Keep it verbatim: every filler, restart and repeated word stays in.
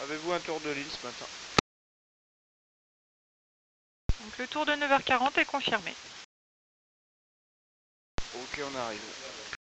Avez-vous un tour de l'île ce matin? Donc le tour de neuf heures quarante est confirmé. Ok, on arrive.